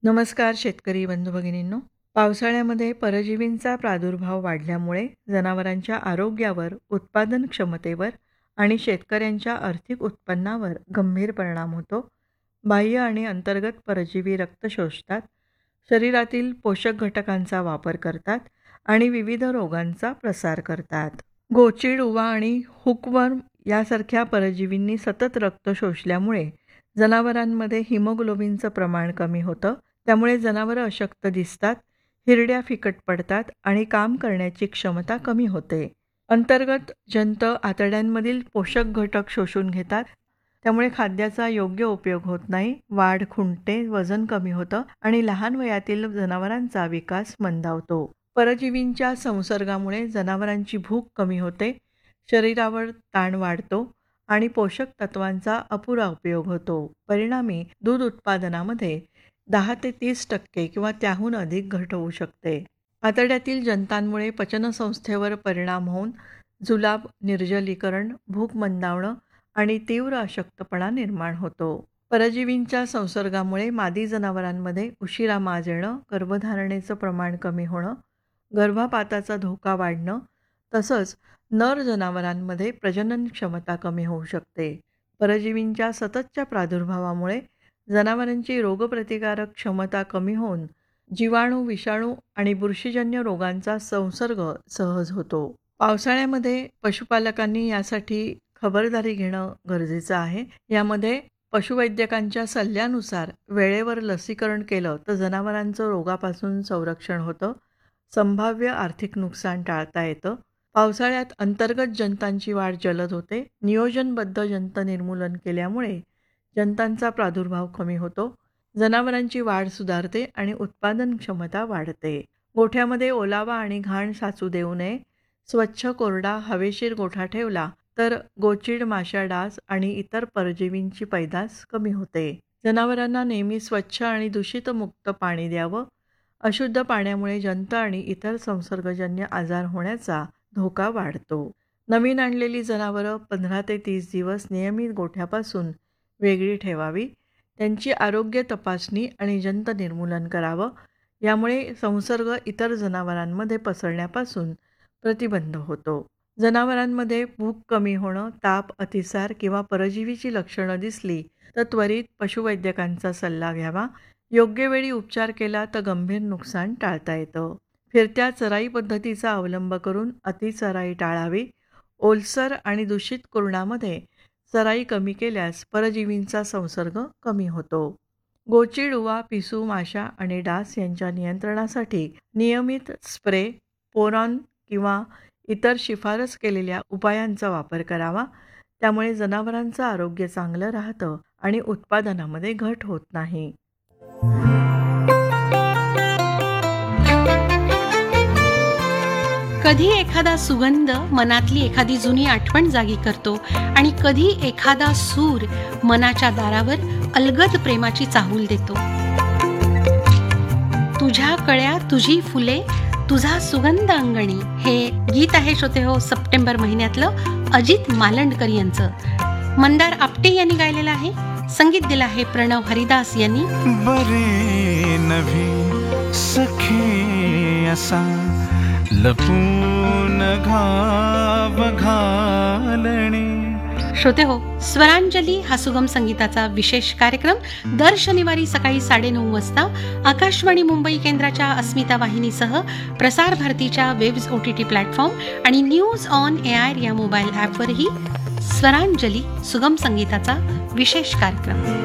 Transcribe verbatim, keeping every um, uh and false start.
नमस्कार शेतकरी बंधू भगिनींनो. पावसाळ्यामध्ये परजीवींचा प्रादुर्भाव वाढल्यामुळे जनावरांच्या आरोग्यावर, उत्पादन क्षमतेवर आणि शेतकऱ्यांच्या आर्थिक उत्पन्नावर गंभीर परिणाम होतो. बाह्य आणि अंतर्गत परजीवी रक्त शोषतात, शरीरातील पोषक घटकांचा वापर करतात आणि विविध रोगांचा प्रसार करतात. गोचिड, उवा आणि हुकवर्म यासारख्या परजीवींनी सतत रक्त शोषल्यामुळे जनावरांमध्ये हिमोग्लोबिनचं प्रमाण कमी होतं. त्यामुळे जनावरं अशक्त दिसतात, हिरड्या फिकट पडतात आणि काम करण्याची क्षमता कमी होते. अंतर्गत जंत आतड्यांमधील पोषक घटक शोषून घेतात, त्यामुळे खाद्याचा योग्य उपयोग होत नाही, वाढ खुंटते, वजन कमी होतं आणि लहान वयातील जनावरांचा विकास मंदावतो. परजीवींच्या संसर्गामुळे जनावरांची भूक कमी होते, शरीरावर ताण वाढतो आणि पोषक तत्वांचा अपुरा उपयोग होतो. परिणामी दूध उत्पादनामध्ये दहा ते तीस टक्के किंवा त्याहून अधिक घट होऊ शकते. आतड्यातील जंतांमुळे पचनसंस्थेवर परिणाम होऊन जुलाब, निर्जलीकरण, भूक मंदावणं आणि तीव्र अशक्तपणा निर्माण होतो. परजीवींच्या संसर्गामुळे मादी जनावरांमध्ये उशिरा माज येणं, गर्भधारणेचं प्रमाण कमी होणं, गर्भपाताचा धोका वाढणं तसंच नर जनावरांमध्ये प्रजनन क्षमता कमी होऊ शकते. परजीवींच्या सततच्या प्रादुर्भावामुळे जनावरांची रोगप्रतिकारक क्षमता कमी होऊन जीवाणू, विषाणू आणि बुरशीजन्य रोगांचा संसर्ग सहज होतो. पावसाळ्यामध्ये पशुपालकांनी यासाठी खबरदारी घेणं गरजेचं आहे. यामध्ये पशुवैद्यकांच्या सल्ल्यानुसार वेळेवर लसीकरण केलं तर जनावरांचं रोगापासून संरक्षण होतं, संभाव्य आर्थिक नुकसान टाळता येतं. पावसाळ्यात अंतर्गत जंतांची वाढ जलद होते. नियोजनबद्ध जंत निर्मूलन केल्यामुळे जंतांचा प्रादुर्भाव कमी होतो, जनावरांची वाढ सुधारते आणि उत्पादन क्षमता वाढते. गोठ्यामध्ये ओलावा आणि घाण साचू देऊ नये. स्वच्छ, कोरडा, हवेशीर गोठा ठेवला तर गोचिड, माशा, डास आणि इतर परजीवींची पैदास कमी होते. जनावरांना नेहमी स्वच्छ आणि दूषितमुक्त पाणी द्यावं. अशुद्ध पाण्यामुळे जंत आणि इतर संसर्गजन्य आजार होण्याचा धोका वाढतो. नवीन आणलेली जनावरं पंधरा ते तीस दिवस नियमित गोठ्यापासून वेगळी ठेवावी. त्यांची आरोग्य तपासणी आणि जंत निर्मूलन करावं. यामुळे संसर्ग इतर जनावरांमध्ये पसरण्यापासून प्रतिबंध होतो. जनावरांमध्ये भूक कमी होणं, ताप, अतिसार किंवा परजीवीची लक्षणं दिसली तर त्वरित पशुवैद्यकांचा सल्ला घ्यावा. योग्य वेळी उपचार केला तर गंभीर नुकसान टाळता येतं. फिरत्या चराई पद्धतीचा अवलंब करून अतिचराई टाळावी. ओलसर आणि दूषित कुरणामध्ये चराई कमी केल्यास परजीवींचा संसर्ग कमी होतो. गोचिड, उवा, पिसू, माशा आणि डास यांच्या नियंत्रणासाठी नियमित स्प्रे, पोरॉन किंवा इतर शिफारस केलेल्या उपायांचा वापर करावा. त्यामुळे जनावरांचं आरोग्य चांगलं राहतं आणि उत्पादनामध्ये घट होत नाही. कधी एखादा सुगंध मनातली एखादी जुनी आठवण जागी करतो आणि कधी एखादा सूर मनाच्या दारावर अलगद प्रेमाची चाहूल देतो. तुझ्या कळ्या, तुझी फुले, तुझा सुगंध अंगणी हे गीत आहे श्रोते हो सप्टेंबर महिन्यातलं अजित मालंडकर यांचं. मंदार आपटे यांनी गायलेलं आहे. संगीत दिलं आहे प्रणव हरिदास यांनी. बरे नव्हे सखे असा लपून घाव घालणे. श्रोते हो, स्वरांजली हा सुगम संगीताचा विशेष कार्यक्रम दर शनिवारी सकाळी साडेनऊ वाजता आकाशवाणी मुंबई केंद्राच्या अस्मिता वाहिनीसह प्रसार भारतीच्या webs O T T platform आणि न्यूज ऑन एआर या मोबाईल ॲपवरही स्वरांजली सुगम संगीताचा विशेष कार्यक्रम.